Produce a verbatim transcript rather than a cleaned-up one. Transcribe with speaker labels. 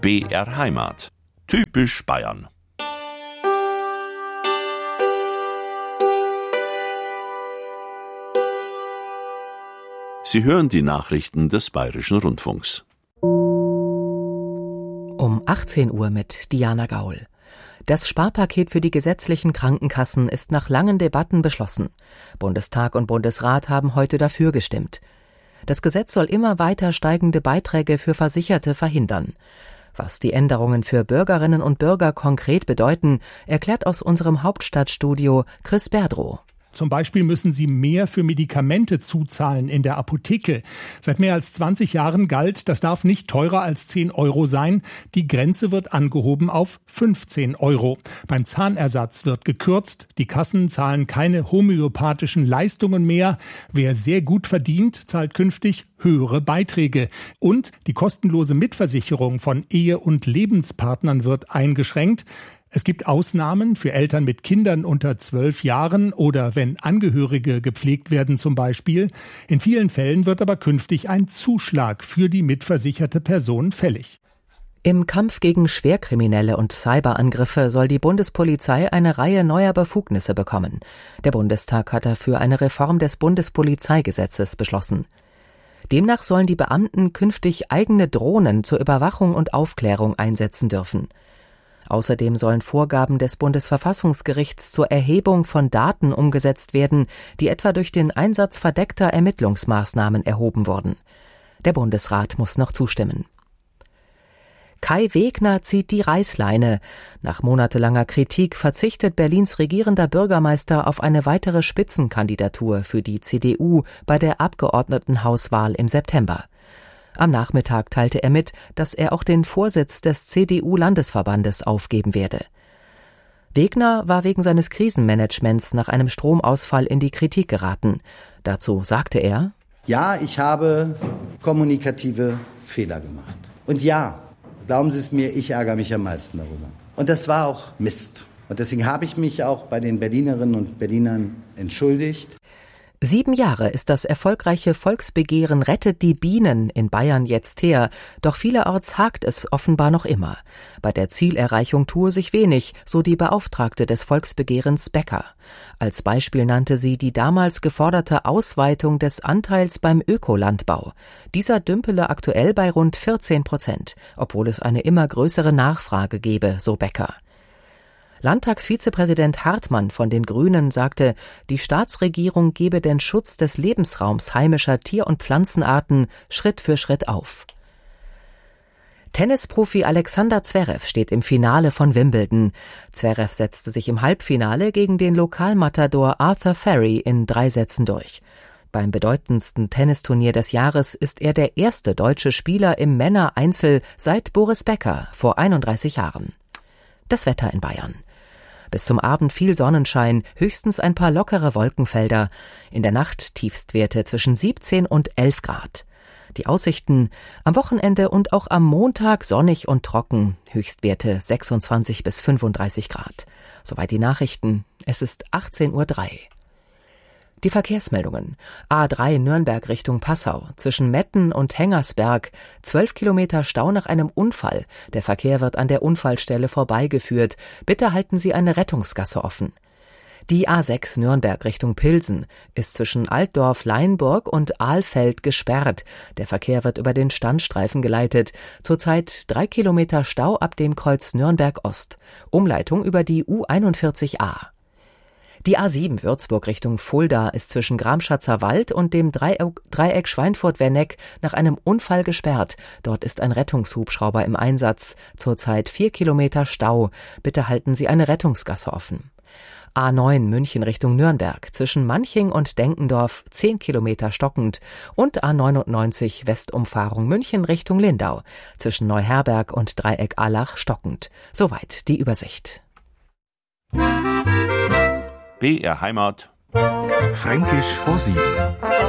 Speaker 1: B R Heimat. Typisch Bayern. Sie hören die Nachrichten des Bayerischen Rundfunks.
Speaker 2: Um achtzehn Uhr mit Diana Gaul. Das Sparpaket für die gesetzlichen Krankenkassen ist nach langen Debatten beschlossen. Bundestag und Bundesrat haben heute dafür gestimmt. Das Gesetz soll immer weiter steigende Beiträge für Versicherte verhindern. Was die Änderungen für Bürgerinnen und Bürger konkret bedeuten, erklärt aus unserem Hauptstadtstudio Chris Berdrow.
Speaker 3: Zum Beispiel müssen sie mehr für Medikamente zuzahlen in der Apotheke. Seit mehr als zwanzig Jahren galt, das darf nicht teurer als zehn Euro sein. Die Grenze wird angehoben auf fünfzehn Euro. Beim Zahnersatz wird gekürzt. Die Kassen zahlen keine homöopathischen Leistungen mehr. Wer sehr gut verdient, zahlt künftig höhere Beiträge. Und die kostenlose Mitversicherung von Ehe- und Lebenspartnern wird eingeschränkt. Es gibt Ausnahmen für Eltern mit Kindern unter zwölf Jahren oder wenn Angehörige gepflegt werden zum Beispiel. In vielen Fällen wird aber künftig ein Zuschlag für die mitversicherte Person fällig.
Speaker 2: Im Kampf gegen Schwerkriminelle und Cyberangriffe soll die Bundespolizei eine Reihe neuer Befugnisse bekommen. Der Bundestag hat dafür eine Reform des Bundespolizeigesetzes beschlossen. Demnach sollen die Beamten künftig eigene Drohnen zur Überwachung und Aufklärung einsetzen dürfen. Außerdem sollen Vorgaben des Bundesverfassungsgerichts zur Erhebung von Daten umgesetzt werden, die etwa durch den Einsatz verdeckter Ermittlungsmaßnahmen erhoben wurden. Der Bundesrat muss noch zustimmen. Kai Wegner zieht die Reißleine. Nach monatelanger Kritik verzichtet Berlins regierender Bürgermeister auf eine weitere Spitzenkandidatur für die C D U bei der Abgeordnetenhauswahl im September. Am Nachmittag teilte er mit, dass er auch den Vorsitz des C D U-Landesverbandes aufgeben werde. Wegner war wegen seines Krisenmanagements nach einem Stromausfall in die Kritik geraten. Dazu sagte er:
Speaker 4: Ja, ich habe kommunikative Fehler gemacht. Und ja, glauben Sie es mir, ich ärgere mich am meisten darüber. Und das war auch Mist. Und deswegen habe ich mich auch bei den Berlinerinnen und Berlinern entschuldigt.
Speaker 2: Sieben Jahre ist das erfolgreiche Volksbegehren Rettet die Bienen in Bayern jetzt her, doch vielerorts hakt es offenbar noch immer. Bei der Zielerreichung tue sich wenig, so die Beauftragte des Volksbegehrens Becker. Als Beispiel nannte sie die damals geforderte Ausweitung des Anteils beim Ökolandbau. Dieser dümpele aktuell bei rund vierzehn Prozent, obwohl es eine immer größere Nachfrage gebe, so Becker. Landtagsvizepräsident Hartmann von den Grünen sagte, die Staatsregierung gebe den Schutz des Lebensraums heimischer Tier- und Pflanzenarten Schritt für Schritt auf. Tennisprofi Alexander Zverev steht im Finale von Wimbledon. Zverev setzte sich im Halbfinale gegen den Lokalmatador Arthur Ferry in drei Sätzen durch. Beim bedeutendsten Tennisturnier des Jahres ist er der erste deutsche Spieler im Männereinzel seit Boris Becker vor einunddreißig Jahren. Das Wetter in Bayern. Bis zum Abend viel Sonnenschein, höchstens ein paar lockere Wolkenfelder. In der Nacht Tiefstwerte zwischen siebzehn und elf Grad. Die Aussichten: am Wochenende und auch am Montag sonnig und trocken. Höchstwerte sechsundzwanzig bis fünfunddreißig Grad. Soweit die Nachrichten. Es ist achtzehn Uhr drei. Die Verkehrsmeldungen. A drei Nürnberg Richtung Passau. Zwischen Metten und Hengersberg. zwölf Kilometer Stau nach einem Unfall. Der Verkehr wird an der Unfallstelle vorbeigeführt. Bitte halten Sie eine Rettungsgasse offen. Die A sechs Nürnberg Richtung Pilsen ist zwischen Altdorf-Leinburg und Ahlfeld gesperrt. Der Verkehr wird über den Standstreifen geleitet. Zurzeit drei Kilometer Stau ab dem Kreuz Nürnberg Ost. Umleitung über die U einundvierzig a. Die A sieben Würzburg Richtung Fulda ist zwischen Gramschatzer Wald und dem Dreieck, Dreieck Schweinfurt-Werneck nach einem Unfall gesperrt. Dort ist ein Rettungshubschrauber im Einsatz. Zurzeit vier Kilometer Stau. Bitte halten Sie eine Rettungsgasse offen. A neun München Richtung Nürnberg zwischen Manching und Denkendorf zehn Kilometer stockend und A neunundneunzig Westumfahrung München Richtung Lindau zwischen Neuherberg und Dreieck Allach stockend. Soweit die Übersicht.
Speaker 1: B R Heimat.
Speaker 5: Fränkisch vor sieben.